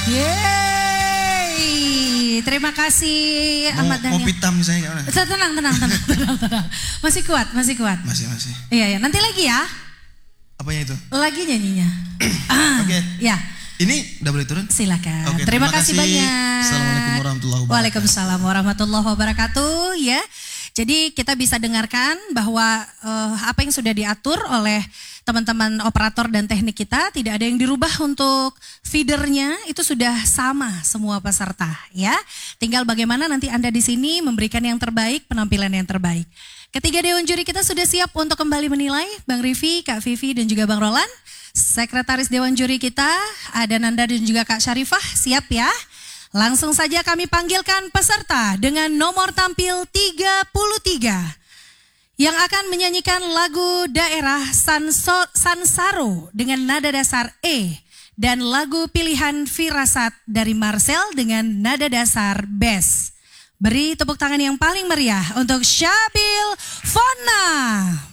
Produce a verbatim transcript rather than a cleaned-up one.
Yeay, terima kasih Mau, Ahmad mau Daniel. pitam misalnya. Tenang, tenang, tenang, tenang, tenang. Masih kuat, masih kuat. Masih, masih. Iya, ya. Nanti lagi ya. Apanya itu? Lagi nyanyinya. Oke. Okay. Ya. Ini udah boleh turun? Silakan. Oke, terima, terima kasih kasih. banyak. Assalamualaikum warahmatullahi wabarakatuh. Waalaikumsalam warahmatullahi wabarakatuh. Ya. Jadi kita bisa dengarkan bahwa uh, apa yang sudah diatur oleh teman-teman operator dan teknik kita, tidak ada yang dirubah untuk feedernya, itu sudah sama semua peserta ya. Tinggal bagaimana nanti Anda di sini memberikan yang terbaik, penampilan yang terbaik. Ketiga dewan juri kita sudah siap untuk kembali menilai, Bang Rivi, Kak Vivi dan juga Bang Roland. Sekretaris dewan juri kita ada Nanda dan juga Kak Syarifah, siap ya. Langsung saja kami panggilkan peserta dengan nomor tampil tiga puluh tiga yang akan menyanyikan lagu daerah Sanso, Sansaro dengan nada dasar E dan lagu pilihan Firasat dari Marcel dengan nada dasar Bass. Beri tepuk tangan yang paling meriah untuk Syabil Fona.